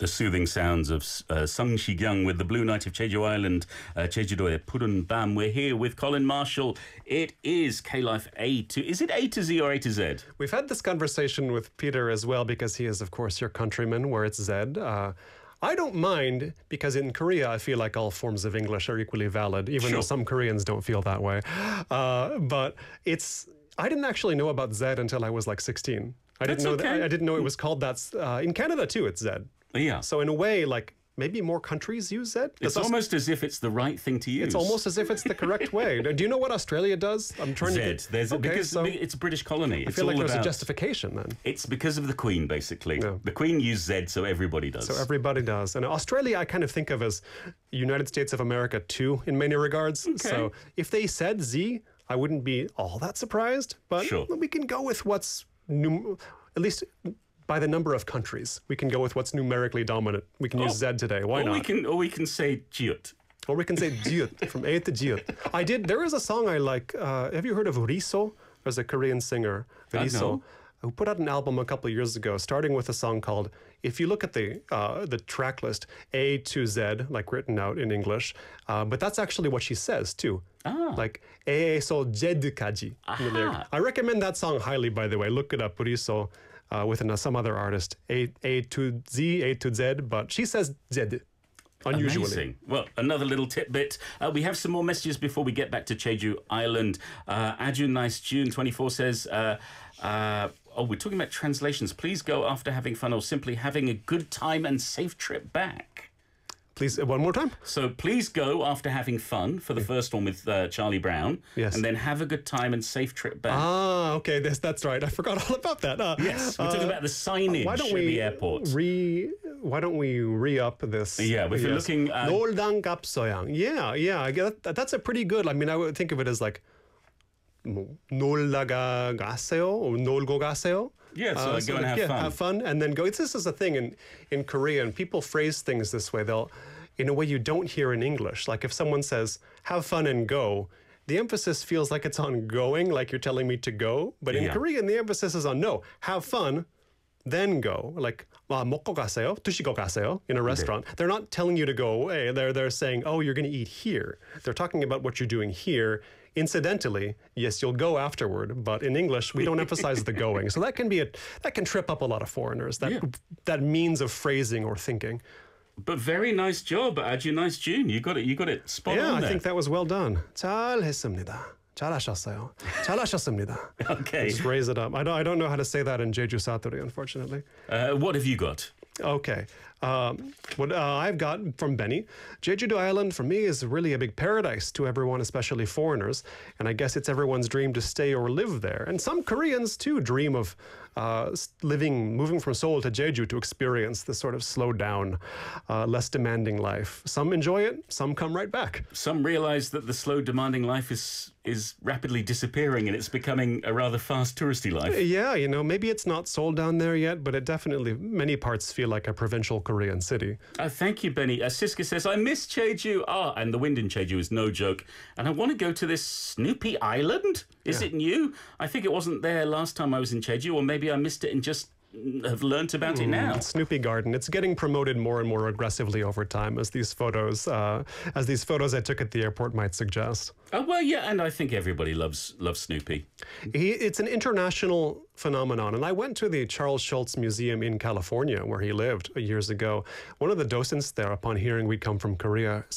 The soothing sounds of Sung Shi-kyung with the Blue Night of Jeju Island, Jeju-do에 푸른 밤. We're here with Colin Marshall. It is K-Life A to... Is it A to Z or A to Z? We've had this conversation with Peter as well because he is, of course, your countryman, where it's Z. I don't mind because in Korea, I feel like all forms of English are equally valid, even though some Koreans don't feel that way. But it's... I didn't actually know about Z until I was like 16. I didn't know that. I didn't know it was called that. In Canada too, it's Z. Yeah. So in a way, like maybe more countries use Z. It's almost as if it's the right thing to use. It's almost as if it's the correct way. Do you know what Australia does? I'm trying to. Because it's a British colony. I feel like there's a justification then. It's because of the Queen, basically. Yeah. The Queen used Z, so everybody does. So everybody does. And Australia, I kind of think of as United States of America too, in many regards. Okay. So if they said Z, I wouldn't be all that surprised. But we can go with what's at least by the number of countries, we can go with what's numerically dominant. We can use Z today. Why not? We can say jiut. Or we can say jiut, from A to jiut. There is a song I like. Have you heard of Riso? There's a Korean singer, Riso, who put out an album a couple of years ago, starting with a song called, if you look at the track list, A to Z, like written out in English, but that's actually what she says too. Like A에서 Z까지. I recommend that song highly, by the way. Look it up, Riso, with some other artist. A to Z, A to Z, but she says Z. Unusually. Amazing. Well, another little tidbit. We have some more messages before we get back to Jeju Island. Ajun Nice June 24 says, we're talking about translations. Please go after having fun or simply having a good time and safe trip back. Please, one more time. So please go after having fun for the first one with Charlie Brown. Yes. And then have a good time and safe trip back. Okay, that's right. I forgot all about that. Yes, we're talking about the signage at the airport. Why don't we re-up this? Yeah, if you're looking at... 놀당 갑소양. Yeah. That's a pretty good... I mean, I would think of it as like 놀다가 가세요 or 놀고 가세요. Yeah, so go and have fun. Have fun and then go. This is a thing in Korean. People phrase things this way. They'll, in a way you don't hear in English. Like if someone says, have fun and go, the emphasis feels like it's on going, like you're telling me to go. But in Korean, the emphasis is on no, have fun, then go. Like, 먹고 가세요, 드시고 가세요 in a restaurant. They're not telling you to go away. They're saying, oh, you're going to eat here. They're talking about what you're doing here. Incidentally, yes, you'll go afterward, but in English, we don't emphasize the going. So that can trip up a lot of foreigners, that means of phrasing or thinking. But very nice job, Ajun Nice June. You got it spot on there. Yeah, I think that was well done. 잘했습니다. 잘하셨어요. 잘하셨습니다. Okay. Just raise it up. I don't know how to say that in Jeju Satori, unfortunately. What have you got? Okay. What I've got from Benny, Jeju Island for me is really a big paradise to everyone, especially foreigners. And I guess it's everyone's dream to stay or live there. And some Koreans too dream of moving from Seoul to Jeju to experience this sort of slowed down, less demanding life. Some enjoy it, some come right back. Some realize that the slow, demanding life is rapidly disappearing and it's becoming a rather fast touristy life. Yeah, maybe it's not sold down there yet, but it definitely, many parts feel like a provincial Korean city. Thank you, Benny. Siska says, I miss Jeju. And the wind in Jeju is no joke. And I want to go to this Snoopy Island. Is it new? I think it wasn't there last time I was in Jeju, or maybe I missed it and just have learnt about it now. Snoopy Garden. It's getting promoted more and more aggressively over time, as these photos I took at the airport might suggest. Well, yeah, and I think everybody loves Snoopy. It's an international phenomenon, and I went to the Charles Schulz Museum in California, where he lived years ago. One of the docents there, upon hearing we'd come from Korea,